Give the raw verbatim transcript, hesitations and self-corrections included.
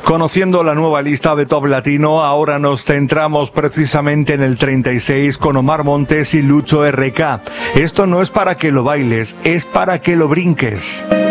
Conociendo la nueva lista de Top Latino, ahora nos centramos precisamente en el treinta y seis con Omar Montes y Lucho R K. Esto no es para que lo bailes, es para que lo brinques.